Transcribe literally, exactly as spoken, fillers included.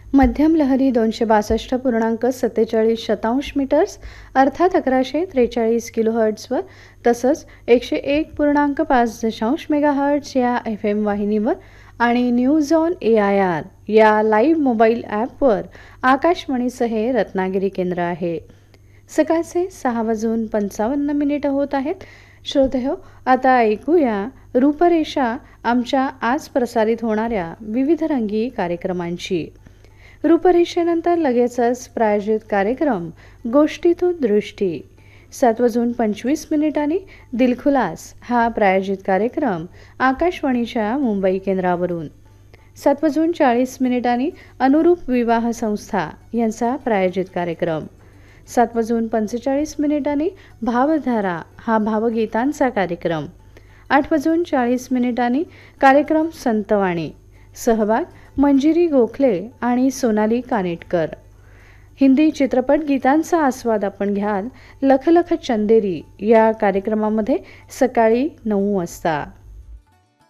मध्यम लहरी दोनशे बासष्ट पूर्णांक सत्तेचाळीस शतांश मीटर्स अर्थात अकराशे त्रेचाळीस किलोहर्ट्जवर तसंच एकशे एक पूर्णांक पाच दशांश मेगाहर्ट्ज या एफ एम वाहिनीवर आणि news on A I R या लाईव्ह मोबाईल ॲपवर आकाशवाणीचं हे रत्नागिरी केंद्र आहे. सकाळचे सहा वाजून पंचावन्न मिनिटं होत आहेत. श्रोतेहो, आता ऐकूया रूपरेषा आमच्या आज प्रसारित होणाऱ्या विविध रंगी कार्यक्रमांची. रूपरेषेनंतर लगेचच प्रायोजित कार्यक्रम गोष्टीतून दृष्टी. सात वाजून पंचवीस मिनिटांनी दिलखुलास हा प्रायोजित कार्यक्रम आकाशवाणीच्या मुंबई केंद्रावरून. सात वाजून चाळीस मिनिटांनी अनुरूप विवाह संस्था यांचा प्रायोजित कार्यक्रम. सात वाजून पंचेचाळीस मिनिटांनी भावधारा हा भावगीतांचा कार्यक्रम. आठ वाजून चाळीस मिनिटांनी कार्यक्रम संतवाणी. सहभाग मंजिरी गोखले आणि सोनाली कानेटकर. हिंदी चित्रपट गीतांचा आस्वाद आपण घ्याल लख लख चंदेरी या कार्यक्रमामध्ये सकाळी नऊ वाजता.